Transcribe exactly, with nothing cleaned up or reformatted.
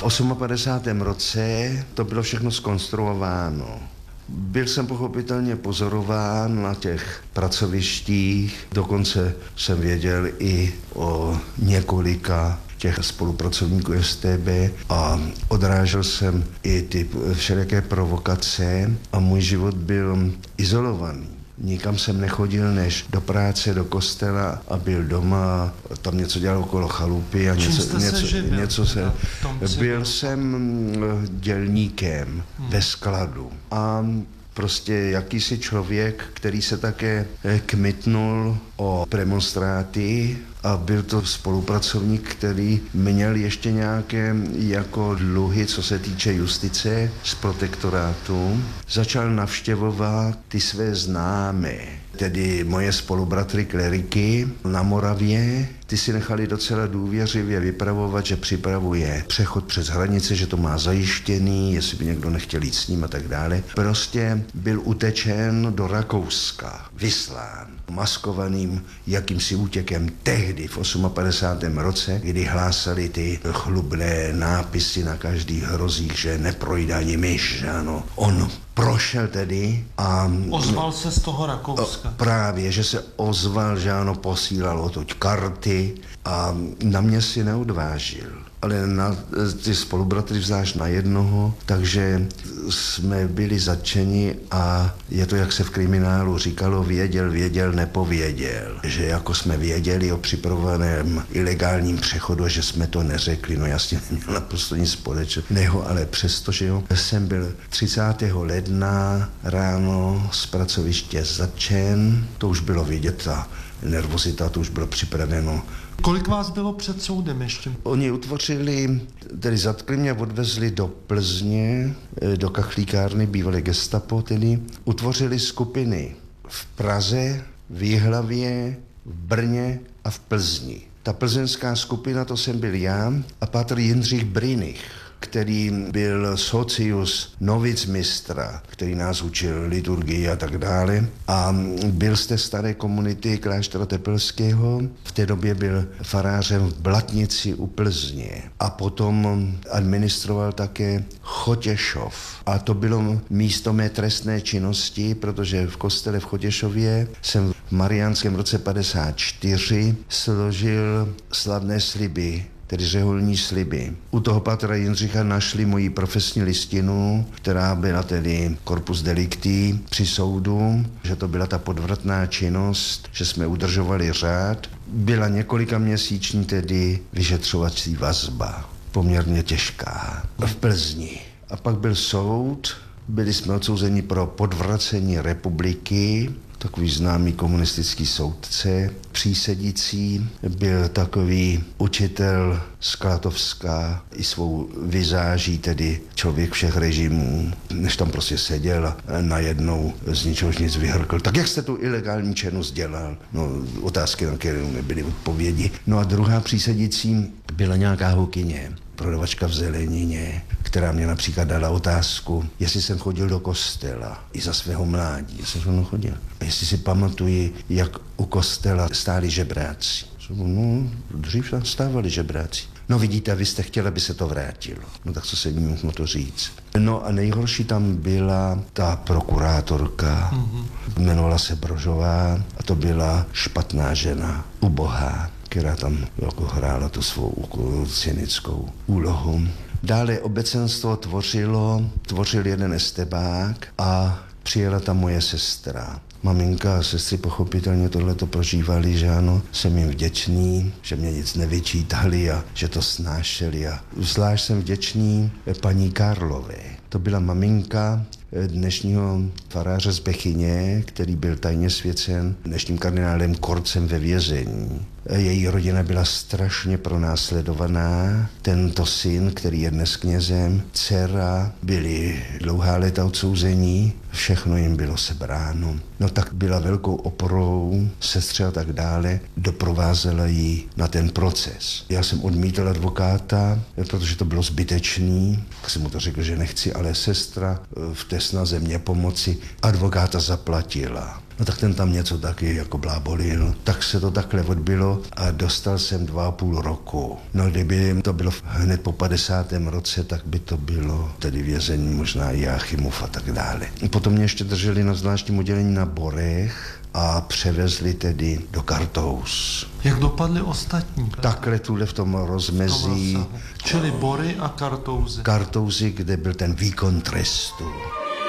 V padesátém osmém roce to bylo všechno zkonstruováno. Byl jsem pochopitelně pozorován na těch pracovištích, dokonce jsem věděl i o několika těch spolupracovníků S T B a odrážel jsem i ty všelijaké provokace a můj život byl izolovaný. Nikam jsem nechodil než do práce, do kostela a byl doma, tam něco dělal okolo chalupy a něco, něco, se něco se... Byl jsem dělníkem hmm. ve skladu a prostě jakýsi člověk, který se také kmitnul o premonstráty a byl to spolupracovník, který měl ještě nějaké jako dluhy, co se týče justice z protektorátu. Začal navštěvovat ty své známé, tedy moje spolubratry kleriky na Moravě. Ty si nechali docela důvěřivě vypravovat, že připravuje přechod přes hranice, že to má zajištěný, jestli by někdo nechtěl jít s ním a tak dále. Prostě byl utečen do Rakouska, vyslán, maskovaným jakýmsi útěkem tehdy v padesátém osmém roce, kdy hlásali ty chlubné nápisy na každých hrozích, že neprojde ani myš, že ano. On prošel tedy a... Ozval se z toho Rakouska. Právě, že se ozval, že ano, posílal odtud karty a na mě si neodvážil. Ale na ty spolubratry vzdáš na jednoho, takže jsme byli zatčeni a je to, jak se v kriminálu říkalo, věděl, věděl, nepověděl. Že jako jsme věděli o připravovaném ilegálním přechodu, že jsme to neřekli, no já s tím neměl naprosto nic společného, ale přesto, že jo, jsem byl třicátého ledna ráno z pracoviště zatčen, to už bylo vidět, ta nervozita, to už bylo připraveno. Kolik vás bylo před soudem ještě? Oni utvořili, tedy zatkli mě, odvezli do Plzně, do kachlíkárny, bývalé gestapo tedy. Utvořili skupiny v Praze, v Jihlavě, v Brně a v Plzni. Ta plzeňská skupina, to jsem byl já a pátr Jindřich Brinich, který byl socius novicmistra, který nás učil liturgii a tak dále. A byl z té staré komunity kláštera Tepelského. V té době byl farářem v Blatnici u Plzně. A potom administroval také Chotěšov. A to bylo místo mé trestné činnosti, protože v kostele v Chotěšově jsem v mariánském roce padesát čtyři složil slavné sliby, tedy řeholní sliby. U toho pátra Jindřicha našli moji profesní listinu, která byla tedy corpus delicti při soudu, že to byla ta podvratná činnost, že jsme udržovali řád. Byla několika měsíční tedy vyšetřovací vazba, poměrně těžká, v Plzni. A pak byl soud, byli jsme odsouzeni pro podvracení republiky, takový známý komunistický soudce. Přísedící byl takový učitel z Klatovska i svou vizáží, tedy člověk všech režimů. Než tam prostě seděl a najednou z ničehož nic vyhrkl. Tak jak jste tu ilegální činnost dělal? No, otázky, na které nebyly odpovědi. No a druhá přísedící byla nějaká hokyně, prodavačka v Zelenině, která mě například dala otázku, jestli jsem chodil do kostela i za svého mládí. Já jsem chodil. A jestli si pamatuji, jak u kostela stáli žebráci. No, dřív tam stávali žebráci. No vidíte, vy jste chtěli, aby se to vrátilo. No tak co se mi mohlo to říct. No a nejhorší tam byla ta prokurátorka, mm-hmm. jmenovala se Brožová a to byla špatná žena, ubohá, která tam jako hrála tu svou cynickou úlohu. Dále obecenstvo tvořilo, tvořil jeden estebák a přijela tam moje sestra. Maminka a sestry pochopitelně tohleto prožívali, že ano, jsem jim vděčný, že mě nic nevyčítali a že to snášeli. A zvlášť jsem vděčný paní Karlové. To byla maminka dnešního faráře z Bechyně, který byl tajně svěcen dnešním kardinálem Korcem ve vězení. Její rodina byla strašně pronásledovaná. Tento syn, který je dnes knězem, dcera, byli dlouhá léta odsouzení, všechno jim bylo sebráno. No tak byla velkou oporou, sestře a tak dále, doprovázela ji na ten proces. Já jsem odmítl advokáta, protože to bylo zbytečný, tak jsem mu to řekl, že nechci, ale sestra v té snaze mě pomoci advokáta zaplatila. No tak ten tam něco taky jako blábolil. Tak se to takhle odbylo a dostal jsem dva a půl roku. No kdyby to bylo hned po padesátém roce, tak by to bylo tedy vězení možná Jáchymův a tak dále. Potom mě ještě drželi na zvláštním oddělení na Borech a převezli tedy do Kartous. Jak dopadli ostatní? Takhle tuhle v tom rozmezí. Čili Bory a Kartouzy. Kartouzy, kde byl ten výkon trestu.